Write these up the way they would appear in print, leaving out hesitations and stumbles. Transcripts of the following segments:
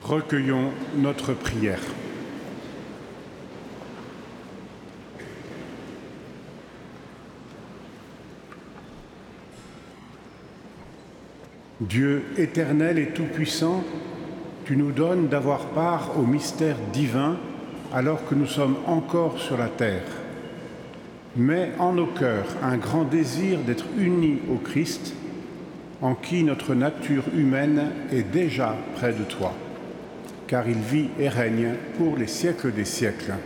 Recueillons notre prière. Dieu éternel et tout-puissant, tu nous donnes d'avoir part au mystère divin alors que nous sommes encore sur la terre. Mets en nos cœurs un grand désir d'être unis au Christ, en qui notre nature humaine est déjà près de toi, car il vit et règne pour les siècles des siècles.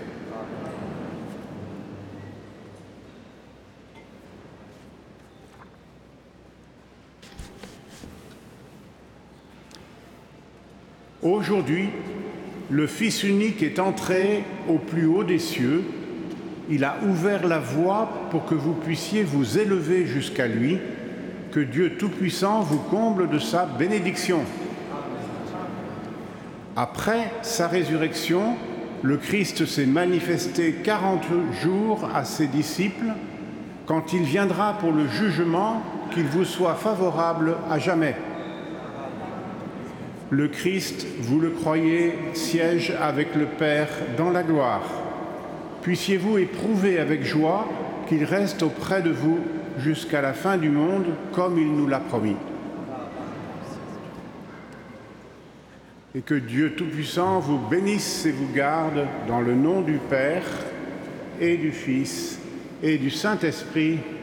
Aujourd'hui, le Fils unique est entré au plus haut des cieux. Il a ouvert la voie pour que vous puissiez vous élever jusqu'à lui. Que Dieu Tout-Puissant vous comble de sa bénédiction. Après sa résurrection, le Christ s'est manifesté 40 jours à ses disciples. Quand il viendra pour le jugement, qu'il vous soit favorable à jamais. Le Christ, vous le croyez, siège avec le Père dans la gloire. Puissiez-vous éprouver avec joie qu'il reste auprès de vous jusqu'à la fin du monde, comme il nous l'a promis. Et que Dieu Tout-Puissant vous bénisse et vous garde dans le nom du Père et du Fils et du Saint-Esprit.